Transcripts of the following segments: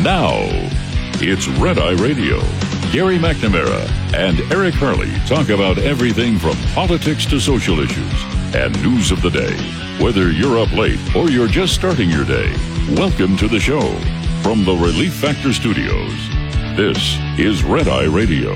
Now, it's Red Eye Radio. Gary McNamara and Eric Harley talk about everything from politics to social issues and news of the day. Whether you're up late or you're just starting your day, welcome to the show. From the Relief Factor Studios, this is Red Eye Radio.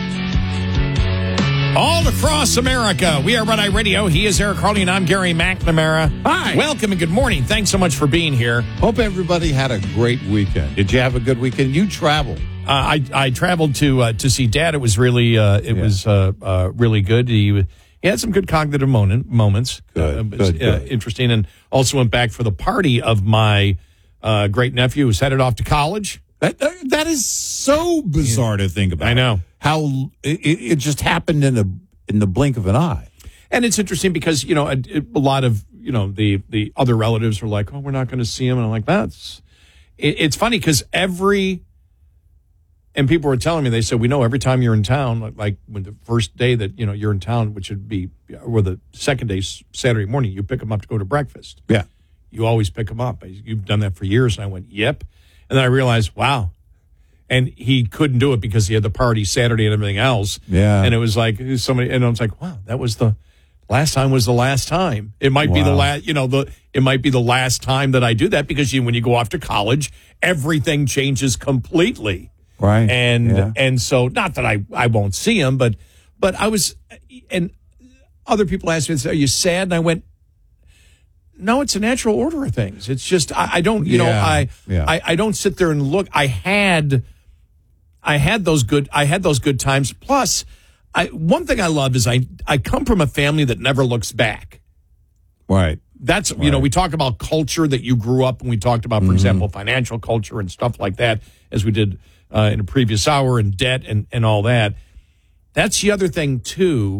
All across America, we are Red Eye Radio. He is Eric Harley, and I'm Gary McNamara. Hi. Welcome and good morning. Thanks so much for being here. Hope everybody had a great weekend. Did you have a good weekend? You traveled. I traveled to see Dad. It was really really good. He had some good cognitive moments. Good. Interesting, and also went back for the party of my great nephew who's headed off to college. That is so bizarre to think about. I know how it just happened in the blink of an eye. And it's interesting because a lot of the other relatives are like, "Oh, we're not going to see him," and I'm like, it's funny because and people were telling me, they said, we know every time you're in town, like when the first day that you're in town, which would be or the second day, Saturday morning, you pick him up to go to breakfast. Yeah, you always pick him up. You've done that for years, and I went, yep. And then I realized, wow. And he couldn't do it because he had the party Saturday and everything else. Yeah. And it was like somebody, and I was like, wow, that was the last time was the last time. It might be the last, it might be the last time that I do that because when you go off to college, everything changes completely. Right. And so not that I won't see him, but I was, and other people asked me, are you sad? And I went, no, it's a natural order of things. It's just I don't I don't sit there and look. I had those good times. Plus, one thing I love is I come from a family that never looks back. Right. That's we talk about culture that you grew up, and we talked about, for example, financial culture and stuff like that, as we did in a previous hour, and debt and all that. That's the other thing too.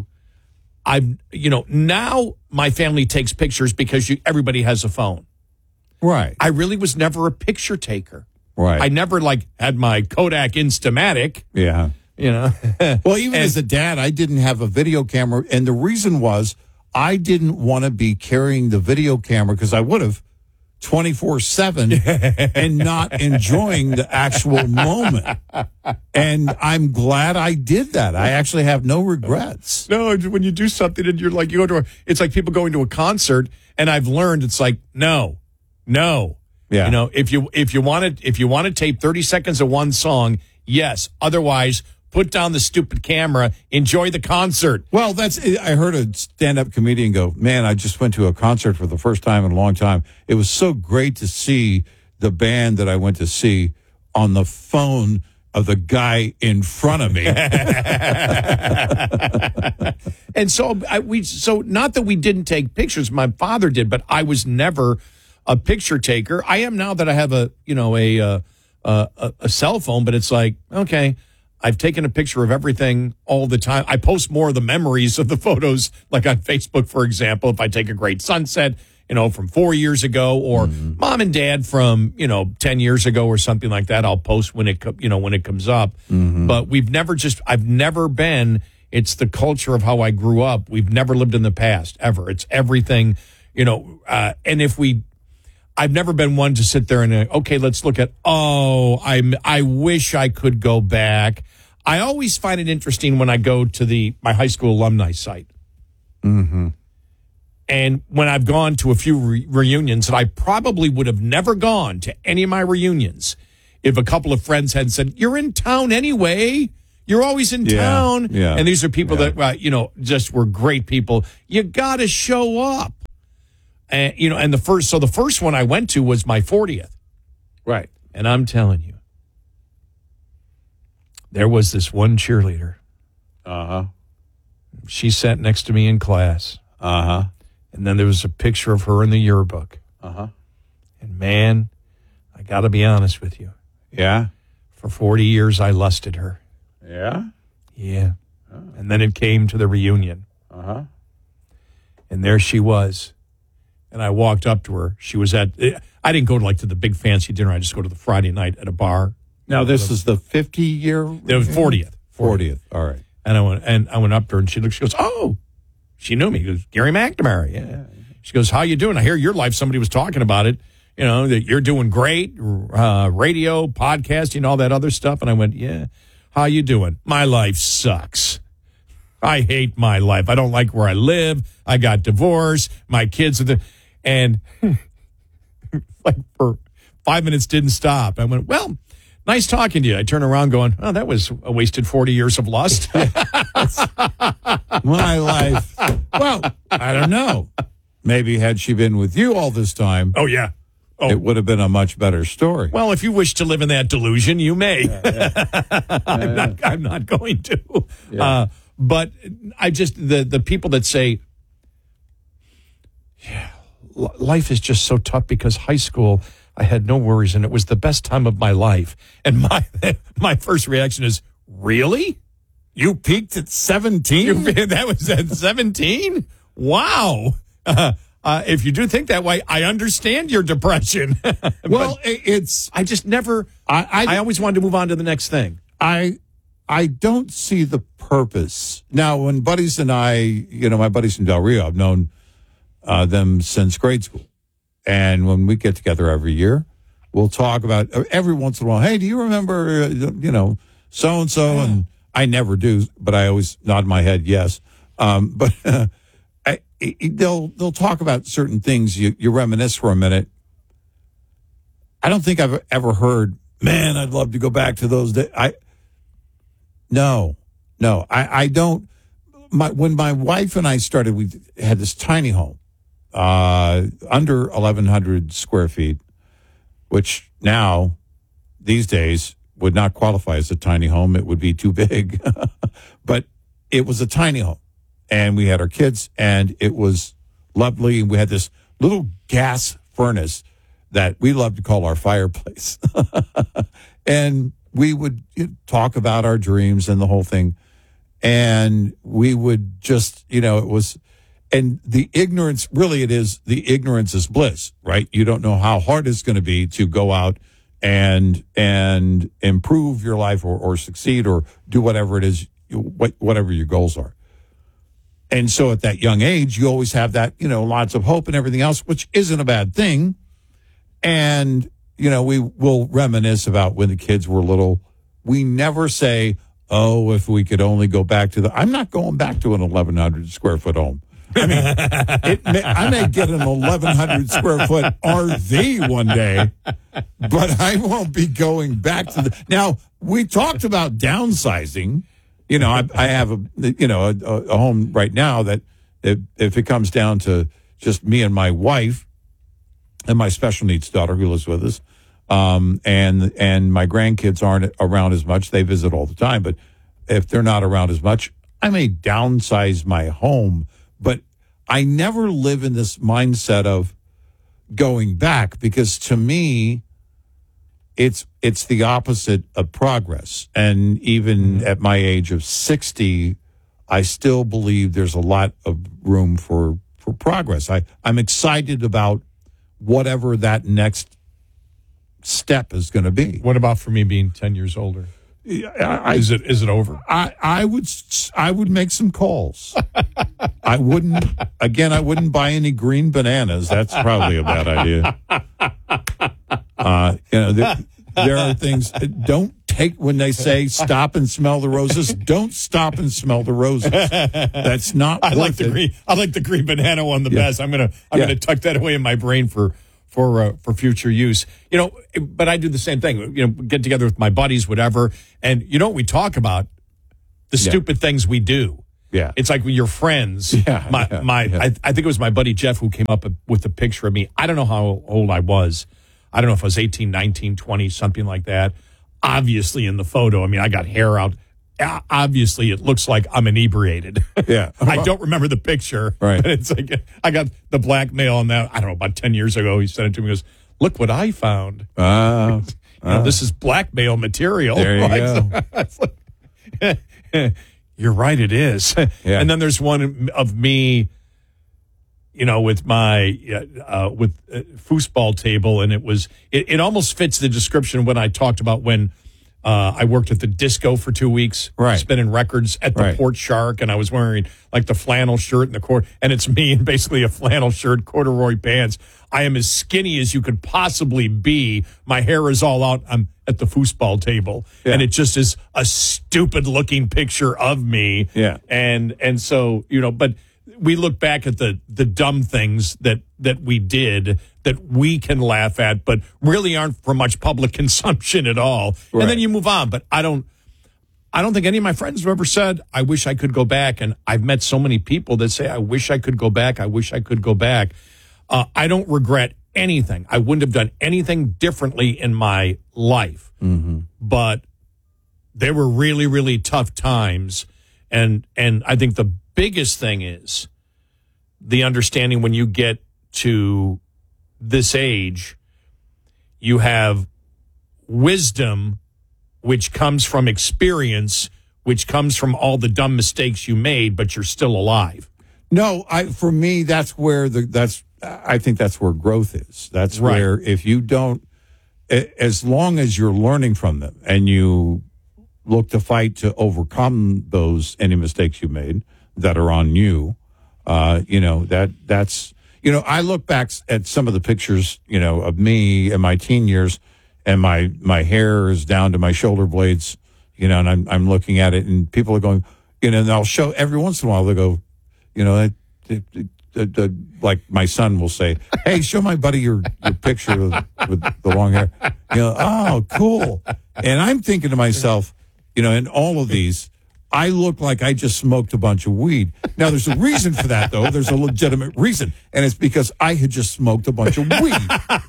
Now my family takes pictures because everybody has a phone. Right. I really was never a picture taker. Right. I never had my Kodak Instamatic. Yeah. Well, even as a dad, I didn't have a video camera. And the reason was I didn't want to be carrying the video camera because I would have 24/7 and not enjoying the actual moment. And I'm glad I did that. I actually have no regrets. No, when you do something and you're like, it's like people going to a concert, and I've learned it's like, no. Yeah. If you want to tape 30 seconds of one song, yes. Otherwise, put down the stupid camera, enjoy the concert. Well, I heard a stand-up comedian go, man, I just went to a concert for the first time in a long time. It was so great to see the band that I went to see on the phone of the guy in front of me. And so not that we didn't take pictures, my father did, but I was never a picture taker. I am now that I have a cell phone, but it's like, okay, I've taken a picture of everything all the time. I post more of the memories of the photos, like on Facebook, for example. If I take a great sunset, from 4 years ago, or mom and dad from 10 years ago, or something like that, I'll post when it comes up. But I've never been. It's the culture of how I grew up. We've never lived in the past ever. It's everything, and I've never been one to sit there and, okay, let's look at, I wish I could go back. I always find it interesting when I go to my high school alumni site. Mm-hmm. And when I've gone to a few reunions, and I probably would have never gone to any of my reunions if a couple of friends had said, you're in town anyway. You're always in town. Yeah. And these are people that, just were great people. You got to show up. And the first one I went to was my 40th. Right. And I'm telling you, there was this one cheerleader. Uh-huh. She sat next to me in class. Uh-huh. And then there was a picture of her in the yearbook. Uh-huh. And man, I got to be honest with you. Yeah? For 40 years, I lusted her. Yeah? Yeah. Oh. And then it came to the reunion. Uh-huh. And there she was. And I walked up to her. She was I didn't go to the big fancy dinner. I just go to the Friday night at a bar. Now, this is the 50-year? It was 40th. 40th. All right. And I went up to her, and she goes, oh, she knew me. She goes, Gary McNamara. Yeah. She goes, how you doing? I hear your life. Somebody was talking about it. that you're doing great, radio, podcasting, all that other stuff. And I went, yeah, how you doing? My life sucks. I hate my life. I don't like where I live. I got divorced. My kids are and like for 5 minutes didn't stop. I went, well, nice talking to you. I turn around going, oh, that was a wasted 40 years of lust. My life. Well, I don't know. Maybe had she been with you all this time, Oh, yeah. Oh, it would have been a much better story. well, if you wish to live in that delusion, you may. I'm not going to. Yeah. But I just, the people that say, yeah, life is just so tough because high school, I had no worries and it was the best time of my life. And my first reaction is, really? You peaked at 17? That was at 17? Wow. If you do think that way, I understand your depression. Well, it's I just never. I always wanted to move on to the next thing. I don't see the purpose. Now, when buddies and I, my buddies from Del Rio, I've known them since grade school. And when we get together every year, we'll talk about every once in a while, hey, do you remember, so-and-so? And I never do, but I always nod my head yes. But they'll talk about certain things. You reminisce for a minute. I don't think I've ever heard, man, I'd love to go back to those days. No, I don't. When my wife and I started, we had this tiny home, under 1,100 square feet, which now, these days, would not qualify as a tiny home. It would be too big. But it was a tiny home. And we had our kids, and it was lovely. And we had this little gas furnace that we loved to call our fireplace. And we would talk about our dreams and the whole thing. And we would just, it was, and the ignorance, really it is, the ignorance is bliss, right? You don't know how hard it's going to be to go out and improve your life or succeed or do whatever it is, whatever your goals are. And so at that young age, you always have that, lots of hope and everything else, which isn't a bad thing. And, we will reminisce about when the kids were little. We never say, oh, if we could only go back to I'm not going back to an 1,100 square foot home. I mean, I may get an 1,100 square foot RV one day, but I won't be going back to Now, we talked about downsizing. I have a home right now that if it comes down to just me and my wife and my special needs daughter who lives with us, and my grandkids aren't around as much. They visit all the time, but if they're not around as much, I may downsize my home, but I never live in this mindset of going back because to me, it's the opposite of progress. And even at my age of 60, I still believe there's a lot of room for progress. I'm excited about whatever that next step is going to be. What about for me being 10 years older? Is it over? I would make some calls. I wouldn't buy any green bananas. That's probably a bad idea. There are things don't take when they say stop and smell the roses. Don't stop and smell the roses. That's not. I like the green banana one the best. I'm gonna tuck that away in my brain for future use. But I do the same thing. Get together with my buddies, whatever, and we talk about the stupid things we do. Yeah, it's like when you're friends. I think it was my buddy Jeff who came up with a picture of me. I don't know how old I was. I don't know if I was 18, 19, 20, something like that. Obviously, in the photo, I got hair out. Obviously, it looks like I'm inebriated. Yeah. I don't remember the picture. Right. But it's like, I got the blackmail on that. I don't know, about 10 years ago, he sent it to me. He goes, look what I found. This is blackmail material. There you go. You're right, it is. Yeah. And then there's one of me, with my foosball table, and it almost fits the description when I talked about when I worked at the disco for 2 weeks, Right. spinning records at the Right. Port Shark, and I was wearing like the flannel shirt and and it's me in basically a flannel shirt, corduroy pants. I am as skinny as you could possibly be. My hair is all out. I'm at the foosball table, and it just is a stupid looking picture of me. Yeah. And so, but we look back at the dumb things that we did that we can laugh at, but really aren't for much public consumption at all. Right. And then you move on. But I don't think any of my friends have ever said, I wish I could go back. And I've met so many people that say, I wish I could go back. I wish I could go back. I don't regret anything. I wouldn't have done anything differently in my life. Mm-hmm. But they were really, really tough times. And I think the biggest thing is the understanding when you get to this age, you have wisdom, which comes from experience, which comes from all the dumb mistakes you made, but you're still alive. No, for me, that's where I think that's where growth is. That's Right. where if you don't, as long as you're learning from them and you look to fight to overcome any mistakes you made that are on you, that's, I look back at some of the pictures, of me in my teen years, and my hair is down to my shoulder blades, and I'm looking at it, and people are going, and I'll show every once in a while, they go, like my son will say, hey, show my buddy your picture with the long hair. Oh, cool. And I'm thinking to myself, in all of these, I look like I just smoked a bunch of weed. Now, there's a reason for that, though. There's a legitimate reason. And it's because I had just smoked a bunch of weed.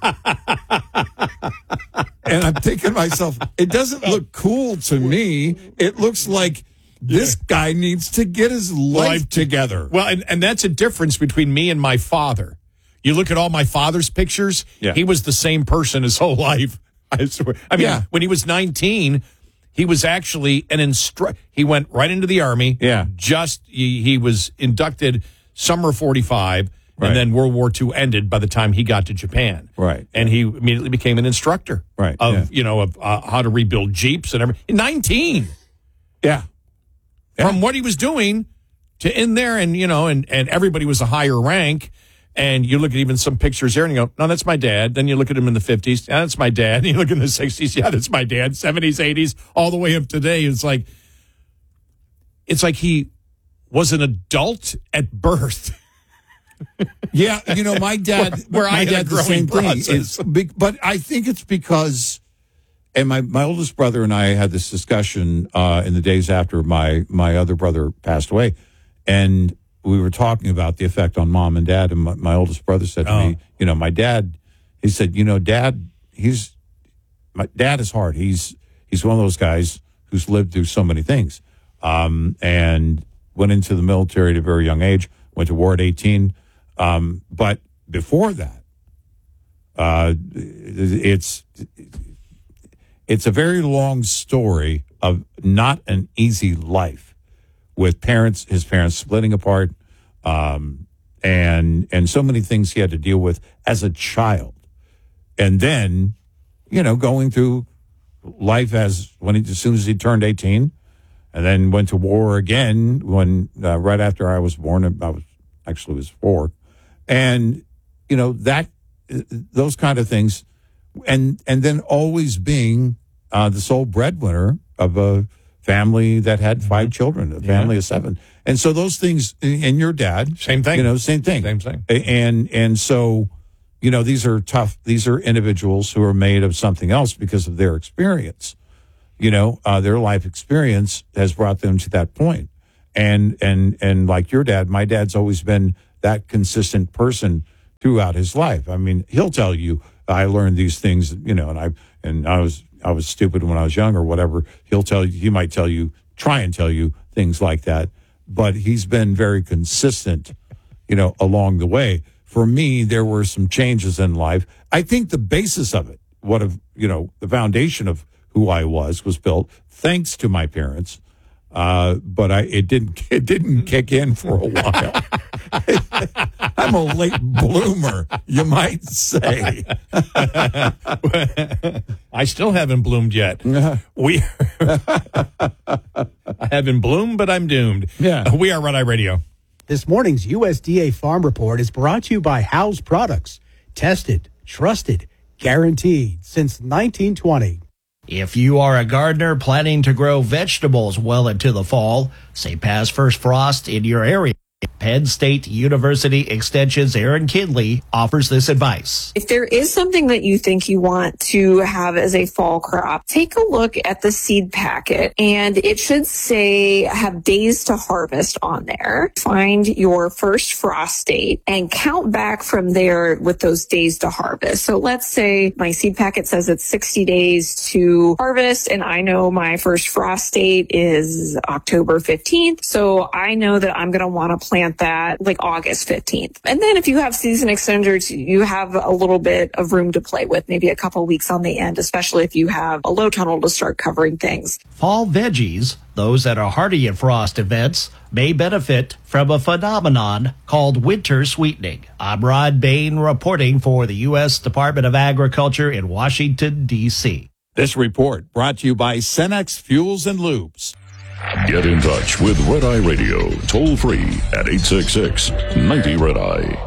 And I'm thinking to myself, it doesn't look cool to me. It looks like this guy needs to get his life together. Well, and that's a difference between me and my father. You look at all my father's pictures, he was the same person his whole life. I swear. I mean, when he was 19, he was actually an instructor. He went right into the Army. Yeah. He was inducted summer 45, and then World War II ended by the time he got to Japan. Right. And he immediately became an instructor of how to rebuild Jeeps and everything. 19. Yeah. From what he was doing to in there, and everybody was a higher rank. And you look at even some pictures there and you go, no, that's my dad. Then you look at him in the 50s. Yeah, that's my dad. And you look in the 60s. Yeah, that's my dad. 70s, 80s, all the way up to today. It's like he was an adult at birth. Yeah, my dad, where I had a growing process. But I think it's because, and my oldest brother and I had this discussion in the days after my other brother passed away, and we were talking about the effect on mom and dad, and my oldest brother said to me, my dad, he said, dad, my dad is hard. He's one of those guys who's lived through so many things, and went into the military at a very young age, went to war at 18. But before that, it's a very long story of not an easy life with his parents splitting apart, and so many things he had to deal with as a child. And then, going through life as soon as he turned 18, and then went to war again when right after I was born. I was 4, and those kind of things, and then always being the sole breadwinner of a family that had 5 children, a family of 7, and so those things. And your dad, same thing, same thing, same thing, and so. These are tough. These are individuals who are made of something else because of their experience. Their life experience has brought them to that point. And like your dad, my dad's always been that consistent person throughout his life. I mean, he'll tell you, I learned these things, and I was stupid when I was young or whatever. He might try and tell you things like that, but he's been very consistent, along the way. For me, there were some changes in life. I think the basis of it, the foundation of who I was built thanks to my parents. but it didn't kick in for a while. I'm a late bloomer, you might say. I still haven't bloomed yet. I haven't bloomed, but I'm doomed. Yeah. We are Red Eye Radio. This morning's USDA Farm Report is brought to you by House Products. Tested, trusted, guaranteed since 1920. If you are a gardener planning to grow vegetables well into the fall, say past first frost in your area, Penn State University Extension's Aaron Kinley offers this advice. If there is something that you think you want to have as a fall crop, take a look at the seed packet, and it should say have days to harvest on there. Find your first frost date and count back from there with those days to harvest. So let's say my seed packet says it's 60 days to harvest, and I know my first frost date is October 15th. So I know that I'm going to want to plant that like August 15th. And then if you have season extenders, you have a little bit of room to play with, maybe a couple weeks on the end, especially if you have a low tunnel to start covering things. Fall veggies, those that are hardy at frost events, may benefit from a phenomenon called winter sweetening. I'm Rod Bain reporting for the U.S. Department of Agriculture in Washington, D.C. This report brought to you by Cenex Fuels and Lubes. Get in touch with Red Eye Radio, toll free at 866-90-RED-EYE.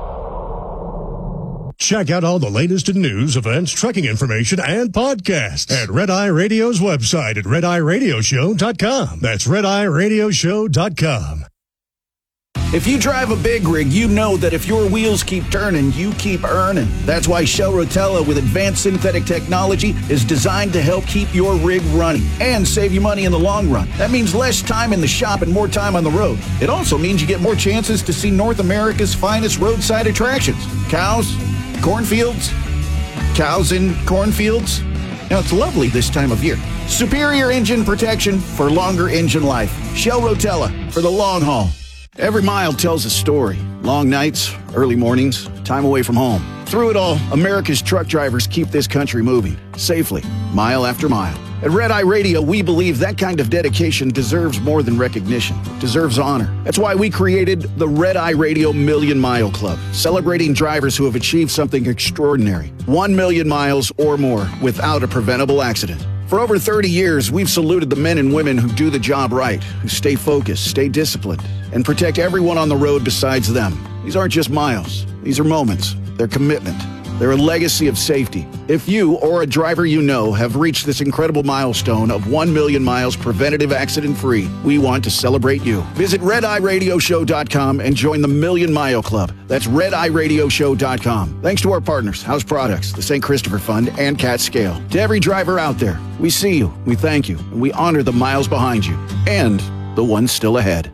Check out all the latest in news, events, trucking information, and podcasts at Red Eye Radio's website at RedEyeRadioshow.com. That's RedEyeRadioshow.com. If you drive a big rig, you know that if your wheels keep turning, you keep earning. That's why Shell Rotella with advanced synthetic technology is designed to help keep your rig running and save you money in the long run. That means less time in the shop and more time on the road. It also means you get more chances to see North America's finest roadside attractions. Cows, cornfields, cows in cornfields. Now, it's lovely this time of year. Superior engine protection for longer engine life. Shell Rotella for the long haul. Every mile tells a story. Long nights, early mornings, time away from home. Through it all, America's truck drivers keep this country moving, safely, mile after mile. At Red Eye Radio, we believe that kind of dedication deserves more than recognition. It deserves honor. That's why we created the Red Eye Radio Million Mile Club, celebrating drivers who have achieved something extraordinary. 1 million miles or more without a preventable accident. For over 30 years, we've saluted the men and women who do the job right, who stay focused, stay disciplined, and protect everyone on the road besides them. These aren't just miles. These are moments. They're commitment. They're a legacy of safety. If you or a driver you know have reached this incredible milestone of 1 million miles preventative accident-free, we want to celebrate you. Visit RedEyeRadioshow.com and join the Million Mile Club. That's RedEyeRadioshow.com. Thanks to our partners, House Products, the St. Christopher Fund, and Cat Scale. To every driver out there, we see you, we thank you, and we honor the miles behind you and the ones still ahead.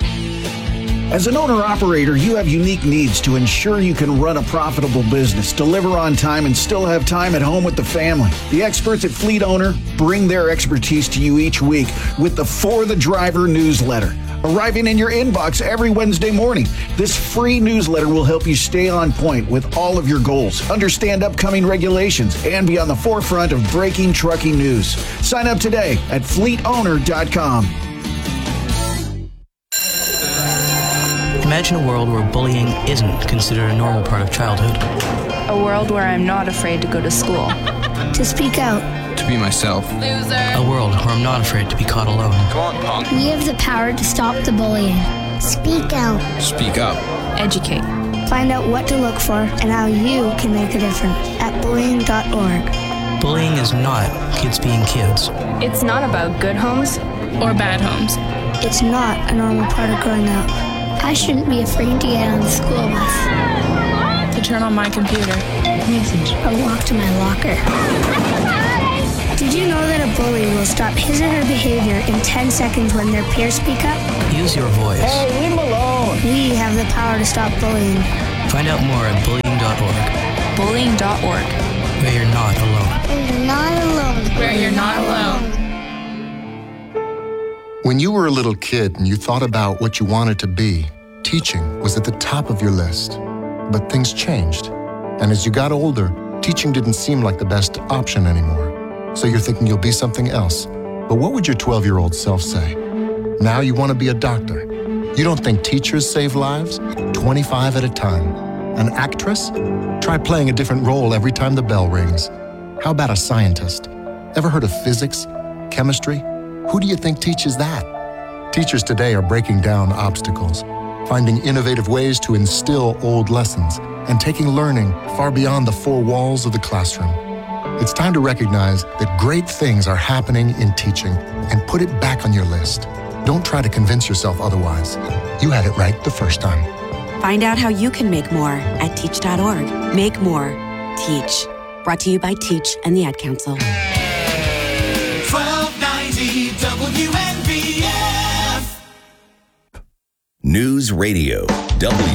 As an owner-operator, you have unique needs to ensure you can run a profitable business, deliver on time, and still have time at home with the family. The experts at Fleet Owner bring their expertise to you each week with the For the Driver newsletter, arriving in your inbox every Wednesday morning. This free newsletter will help you stay on point with all of your goals, understand upcoming regulations, and be on the forefront of breaking trucking news. Sign up today at fleetowner.com. Imagine a world where bullying isn't considered a normal part of childhood. A world where I'm not afraid to go to school. To speak out. To be myself. Loser. A world where I'm not afraid to be caught alone. Come on, punk. We have the power to stop the bullying. Speak out. Speak up. Educate. Find out what to look for and how you can make a difference at bullying.org. Bullying is not kids being kids. It's not about good homes or bad homes. It's not a normal part of growing up. I shouldn't be afraid to get on the school bus. To turn on my computer. Or walk to my locker. Did you know that a bully will stop his or her behavior in 10 seconds when their peers speak up? Use your voice. Hey, leave them alone. We have the power to stop bullying. Find out more at bullying.org. Bullying.org. Where you're not alone. You're not alone. Where you're not alone. When you were a little kid and you thought about what you wanted to be, teaching was at the top of your list. But things changed. And as you got older, teaching didn't seem like the best option anymore. So you're thinking you'll be something else. But what would your 12-year-old self say? Now you want to be a doctor. You don't think teachers save lives? 25 at a time. An actress? Try playing a different role every time the bell rings. How about a scientist? Ever heard of physics? Chemistry? Who do you think teaches that? Teachers today are breaking down obstacles, finding innovative ways to instill old lessons, and taking learning far beyond the four walls of the classroom. It's time to recognize that great things are happening in teaching and put it back on your list. Don't try to convince yourself otherwise. You had it right the first time. Find out how you can make more at teach.org. Make more. Teach. Brought to you by Teach and the Ad Council. 1290 WNBF. News Radio.